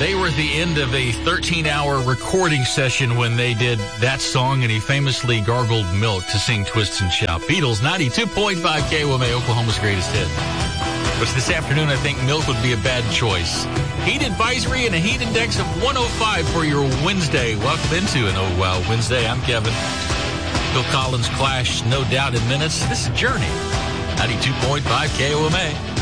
They were at the end of a 13-hour recording session when they did that song, and he famously gargled milk to sing Twist and Shout. Beatles, 92.5 KOMA, Oklahoma's greatest hit. Which this afternoon, I think milk would be a bad choice. Heat advisory and a heat index of 105 for your Wednesday. Welcome into an Oh Wow Wednesday. I'm Kevin. Phil Collins, Clash, no doubt in minutes. This is Journey, 92.5 KOMA.